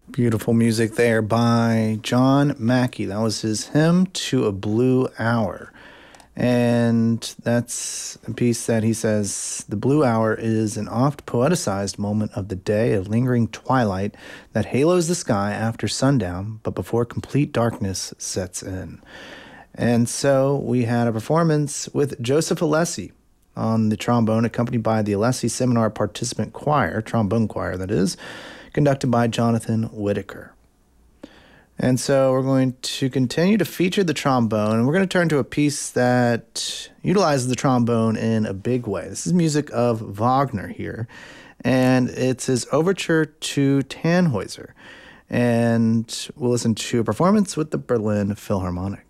Beautiful music there by John Mackey. That was his Hymn to a Blue Hour. And that's a piece that he says, the blue hour is an oft poeticized moment of the day, a lingering twilight that halos the sky after sundown, but before complete darkness sets in. And so we had a performance with Joseph Alessi on the trombone, accompanied by the Alessi Seminar Participant Choir, trombone choir that is, conducted by Jonathan Whitaker. And so we're going to continue to feature the trombone, and we're going to turn to a piece that utilizes the trombone in a big way. This is music of Wagner here, and it's his overture to Tannhäuser. And we'll listen to a performance with the Berlin Philharmonic.